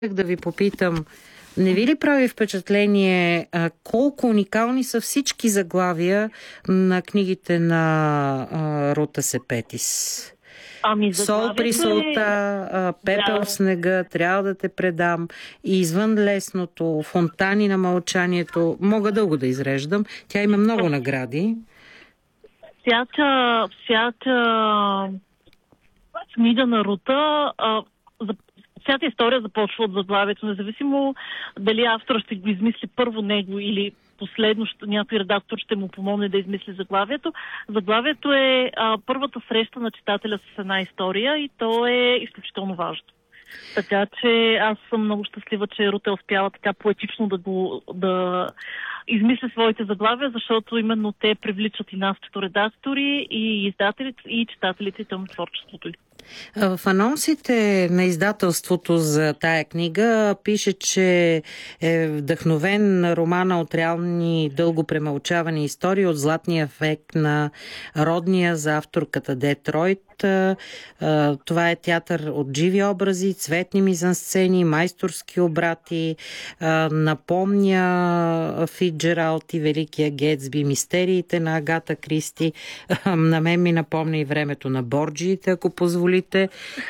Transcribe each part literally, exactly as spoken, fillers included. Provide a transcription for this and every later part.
Да ви попитам, не ви ли прави впечатление а, колко уникални са всички заглавия на книгите на а, Рута Сепетис? Ами, Сол при солта, а, пепел да. в снега, трябва да те предам, и извън лесното, фонтани на мълчанието. Мога дълго да изреждам. Тя има много награди. Всяка, всяка книга на Рута, а, за, всяка история започва от заглавието, независимо дали автор ще го измисли първо него или последно ще, някой редактор ще му помогне да измисли заглавието. Заглавието е а, първата среща на читателя с една история и то е изключително важно. Така че аз съм много щастлива, че Рута успява така поетично да го да измисля своите заглавия, защото именно те привличат и нас като редактори, и издателите, и читателите към творчеството й. В анонсите на издателството за тая книга пише, че е вдъхновен романа от реални дълго премълчавани истории от златния век на родния за авторката Детройт. Това е театър от живи образи, цветни мизансцени, майсторски обрати. Напомня Фицджералд и Великия Гетсби, мистериите на Агата Кристи. На мен ми напомня и времето на Борджиите, ако позволите.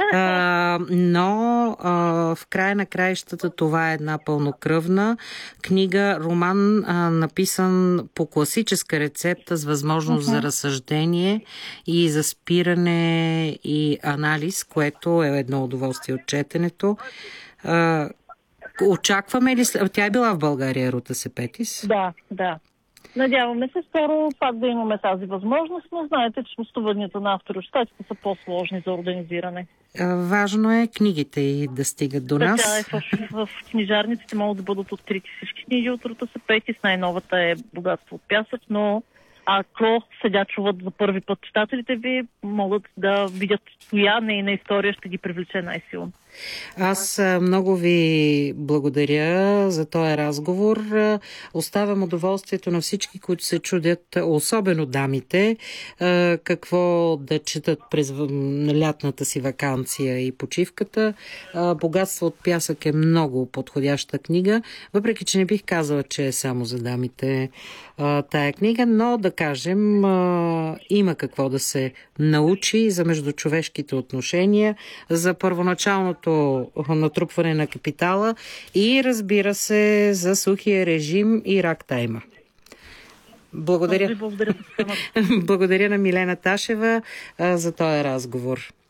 Но в края на краищата това е една пълнокръвна книга, роман, написан по класическа рецепта с възможност за разсъждение и за спиране и анализ, което е едно удоволствие от четенето. А, очакваме ли... Тя е била в България, Рута Сепетис? Да, да. Надяваме се скоро пак да имаме тази възможност, но знаете, че гостуванията на авторочитателите са по-сложни за организиране. А, важно е книгите и да стигат до нас. Така е, в, в книжарниците могат да бъдат открити всички книги от Рута Сепетис. Най-новата е Богатство от пясък, но ако сега чуват за първи път читателите ви, могат да видят коя нейна история ще ги привлече най-силно. Аз много ви благодаря за този разговор. Оставям удоволствието на всички, които се чудят, особено дамите, какво да четат през лятната си ваканция и почивката. Богатство от пясък е много подходяща книга, въпреки че не бих казала, че е само за дамите тая книга, но да кажем, има какво да се научи за междучовешките отношения, за първоначалното натрупване на капитала и, разбира се, за сухия режим и рактайма. Благодаря. Благодаря, Благодаря на Милена Ташева за този разговор.